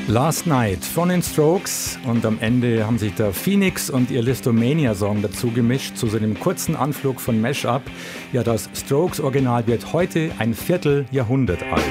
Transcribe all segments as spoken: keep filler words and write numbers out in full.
Last Night von den Strokes und am Ende haben sich der Phoenix und ihr Listomania-Song dazu gemischt zu so einem kurzen Anflug von Mashup. Ja, das Strokes-Original wird heute ein Vierteljahrhundert alt.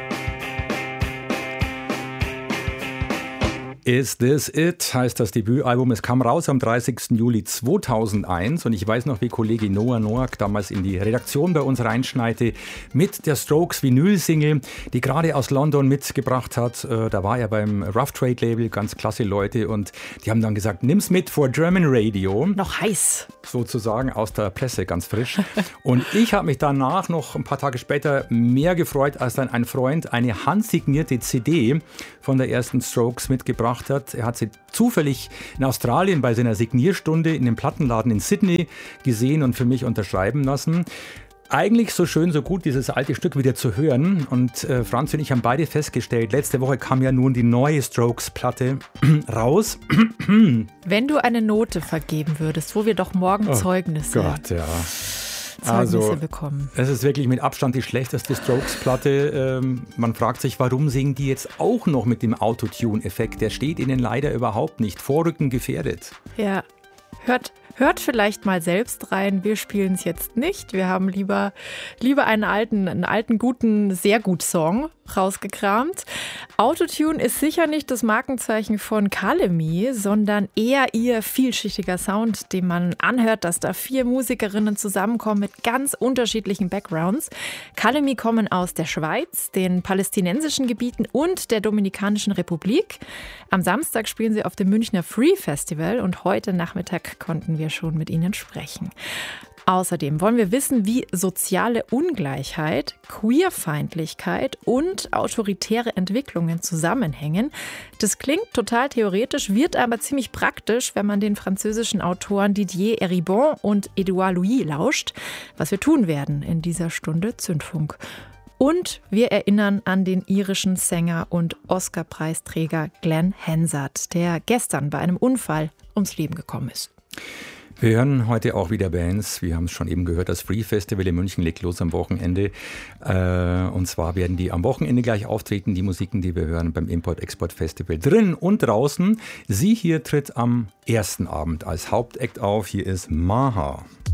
Is This It heißt das Debütalbum. Es kam raus am dreißigsten Juli zweitausendeins und ich weiß noch, wie Kollege Noah Noack damals in die Redaktion bei uns reinschneite mit der Strokes Vinyl-Single, die gerade aus London mitgebracht hat. Da war er beim Rough Trade Label, ganz klasse Leute, und die haben dann gesagt, nimm's mit for German Radio. Noch heiß. Sozusagen aus der Presse, ganz frisch. Und ich habe mich danach noch ein paar Tage später mehr gefreut, als dann ein Freund eine handsignierte C D von der ersten Strokes mitgebracht hat. Er hat sie zufällig in Australien bei seiner Signierstunde in dem Plattenladen in Sydney gesehen und für mich unterschreiben lassen. Eigentlich so schön, so gut, dieses alte Stück wieder zu hören. Und äh, Franz und ich haben beide festgestellt, letzte Woche kam ja nun die neue Strokes-Platte raus. Wenn du eine Note vergeben würdest, wo wir doch morgen oh Zeugnisse Gott, ja. Zeugnisse also, bekommen. Es ist wirklich mit Abstand die schlechteste Strokes-Platte. Ähm, man fragt sich, warum singen die jetzt auch noch mit dem Autotune-Effekt? Der steht ihnen leider überhaupt nicht. Vorrücken gefährdet. Ja, hört, hört vielleicht mal selbst rein. Wir spielen es jetzt nicht. Wir haben lieber, lieber einen alten, einen alten, guten, sehr gut Song rausgekramt. Autotune ist sicher nicht das Markenzeichen von Kalemi, sondern eher ihr vielschichtiger Sound, den man anhört, dass da vier Musikerinnen zusammenkommen mit ganz unterschiedlichen Backgrounds. Kalemi kommen aus der Schweiz, den palästinensischen Gebieten und der Dominikanischen Republik. Am Samstag spielen sie auf dem Münchner Free Festival und heute Nachmittag konnten wir schon mit ihnen sprechen. Außerdem wollen wir wissen, wie soziale Ungleichheit, Queerfeindlichkeit und autoritäre Entwicklungen zusammenhängen. Das klingt total theoretisch, wird aber ziemlich praktisch, wenn man den französischen Autoren Didier Eribon und Edouard Louis lauscht, was wir tun werden in dieser Stunde Zündfunk. Und wir erinnern an den irischen Sänger und Oscar-Preisträger Glenn Hansard, der gestern bei einem Unfall ums Leben gekommen ist. Wir hören heute auch wieder Bands. Wir haben es schon eben gehört, das Free Festival in München legt los am Wochenende. Äh, und zwar werden die am Wochenende gleich auftreten, die Musiken, die wir hören beim Import-Export-Festival drin und draußen. Sie hier tritt am ersten Abend als Hauptakt auf. Hier ist Maha.